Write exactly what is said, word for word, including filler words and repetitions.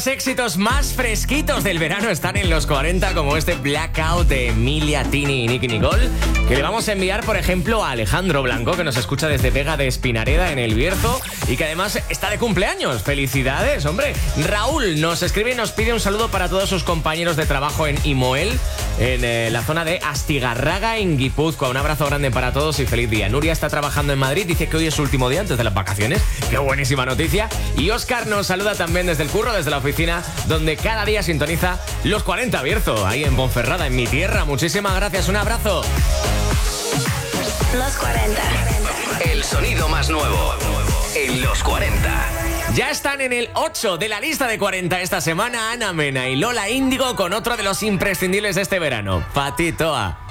Los éxitos más fresquitos del verano están en los cuarenta, como este Blackout de Emilia, Tini y Nicky Nicole, que le vamos a enviar, por ejemplo, a Alejandro Blanco, que nos escucha desde Vega de Espinareda, en El Bierzo, y que además está de cumpleaños. ¡Felicidades, hombre! Raúl nos escribe y nos pide un saludo para todos sus compañeros de trabajo en Imoel, en eh, la zona de Astigarraga, en Guipúzcoa. Un abrazo grande para todos y feliz día. Nuria está trabajando en Madrid, dice que hoy es su último día antes de las vacaciones. ¡Qué buenísima noticia! Y Óscar nos saluda también desde el curro, desde la oficina, donde cada día sintoniza los cuarenta Bierzo, ahí en Ponferrada, en mi tierra. Muchísimas gracias, un abrazo. Los cuarenta. El sonido más nuevo en los cuarenta. Ya están en el ocho de la lista de cuarenta esta semana Ana Mena y Lola Índigo con otro de los imprescindibles de este verano, Patitoa.